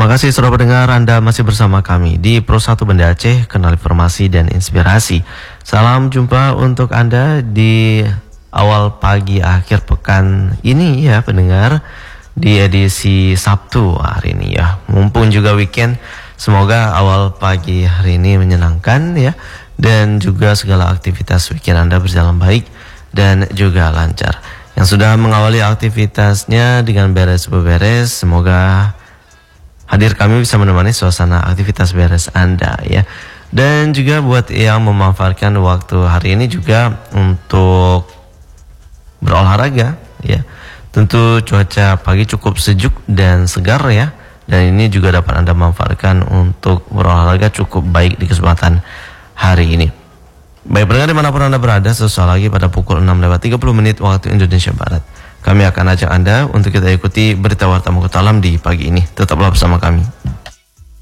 Terima kasih saudara pendengar, Anda masih bersama kami di Pro 1 Banda Aceh, kenal informasi dan inspirasi. Salam jumpa untuk Anda di awal pagi akhir pekan ini ya pendengar, di edisi Sabtu hari ini ya. Mumpung juga weekend, semoga awal pagi hari ini menyenangkan ya, dan juga segala aktivitas weekend Anda berjalan baik dan juga lancar. Yang sudah mengawali aktivitasnya dengan beres-beres, semoga hadir kami bisa menemani suasana aktivitas beres Anda ya. Dan juga buat yang memanfaatkan waktu hari ini juga untuk berolahraga ya. Tentu cuaca pagi cukup sejuk dan segar ya. Dan ini juga dapat Anda manfaatkan untuk berolahraga cukup baik di kesempatan hari ini. Baik pendengar dimanapun Anda berada, sesuatu lagi pada pukul 6:30 waktu Indonesia Barat. Kami akan ajak Anda untuk kita ikuti berita warta muka alam di pagi ini. Tetaplah bersama kami.